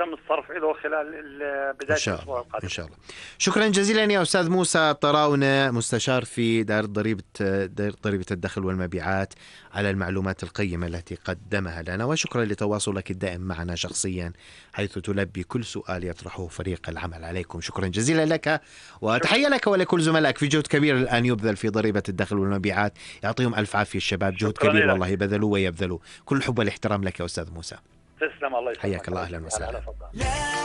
ويتم الصرف له خلال بداية الأسبوع القادم إن شاء الله. شكرا جزيلا يا أستاذ موسى طراونة، مستشار في دار ضريبة الدخل والمبيعات، على المعلومات القيمة التي قدمها لنا، وشكرا لتواصلك الدائم معنا شخصيا حيث تلبي كل سؤال يطرحه فريق العمل عليكم. شكرا جزيلا لك، وتحية لك ولكل زملائك في جهد كبير الآن يبذل في ضريبة الدخل والمبيعات. يعطيهم ألف عافية الشباب، جهد كبير والله بذلوا ويبذلوا. كل الحب والاحترام لك يا أستاذ موسى. تسلم، الله يسلمك. حياك الله، أهلا وسهلا.